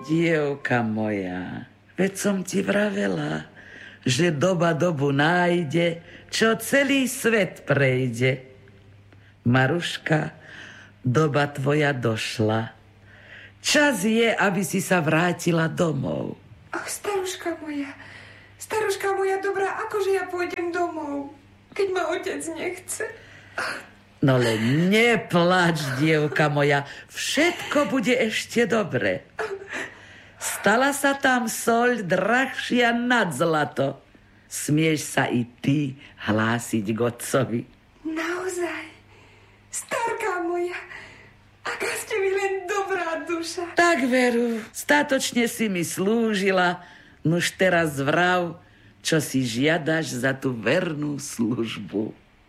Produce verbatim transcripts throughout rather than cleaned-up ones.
Dievka moja, veď som ti vravela, že doba dobu nájde, čo celý svet prejde. Maruška, doba tvoja došla. Čas je, aby si sa vrátila domov. Ach, staruška moja, staruška moja dobrá, akože ja pôjdem domov, keď ma otec nechce. No len neplač, dievka moja, všetko bude ešte dobre. Stala sa tam soľ drahšia nad zlato. Smieš sa i ty hlásiť k otcovi. Naozaj, starka moja, aká ste mi len dobrá duša. Tak veru, statočne si mi slúžila, nuž teraz vrav, čo si žiadaš za tú vernú službu.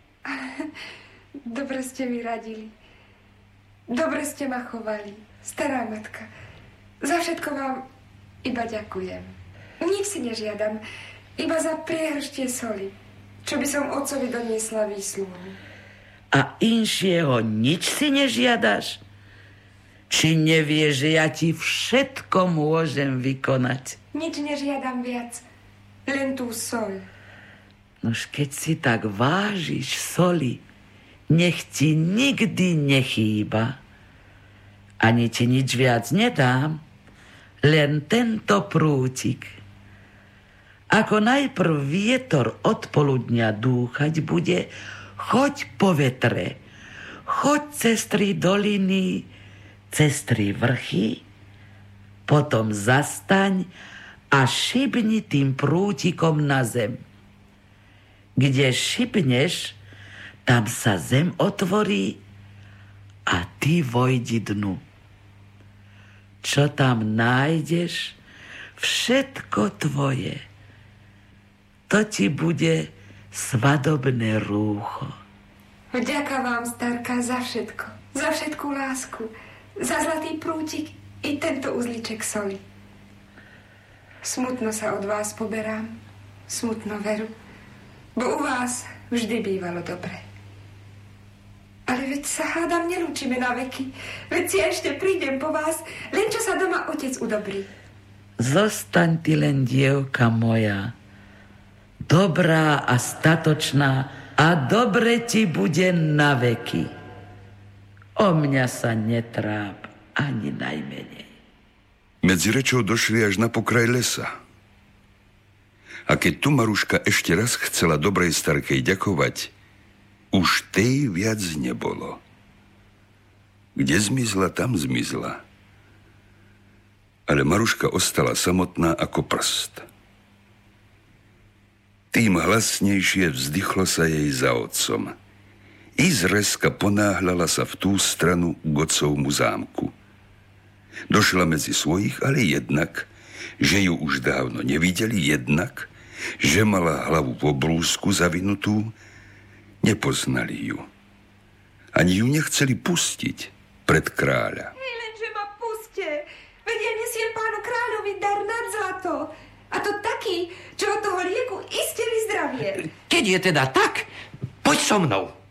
Dobre ste mi radili. Dobre ste ma chovali, stará matka. Za všetko vám iba ďakujem. Nič si nežiadam, iba za priehrštie soli, čo by som otcovi doniesla výsluhu. A inšieho nič si nežiadaš? Či nevieš, že ja ti všetko môžem vykonať? Nič nežiadam viac, len tú soľ. Nož keď si tak vážiš soli, nech ti nikdy nechýba. Ani ti nič viac nedám, len tento prútik. Ako najprv vietor od poludňa dúchať bude, choď po vetre, choď cez tri doliny, cez tri vrchy, potom zastaň a šibni tým prútikom na zem. Kde šibneš, tam sa zem otvorí a ty vojdi dnu. Čo tam nájdeš, všetko tvoje. To ti bude svadobné rúcho. Vďaka vám, starka, za všetko. Za všetkú lásku. Za zlatý prútik i tento uzliček soli. Smutno sa od vás poberám. Smutno, veru. Bo u vás vždy bývalo dobre. Ale veď sa hádam nelúčime na veky. Veď si ešte prídem po vás, len čo sa doma otec udobrí. Zostaň ty len, dievka moja, dobrá a statočná a dobre ti bude na veky. O mňa sa netráp ani najmenej. Medzi rečou došli až na pokraj lesa. A keď tu Maruška ešte raz chcela dobrej starkej ďakovať, už tej viac nebolo. Kde zmizla, tam zmizla. Ale Maruška ostala samotná ako prst. Tým hlasnejšie vzdychlo sa jej za otcom. I zreska ponáhľala sa v tú stranu k otcovmu zámku. Došla medzi svojich, ale jednak, že ju už dávno nevideli, jednak, že mala hlavu v obrúsku zavinutú, nepoznali ju. Ani ju nechceli pustiť pred kráľa. Hej, lenže ma puste. Veď ja nesiem pánu kráľovi dar nad zlato. A to taký, čo od toho lieku iste vyzdravie. Keď je teda tak, poď so mnou.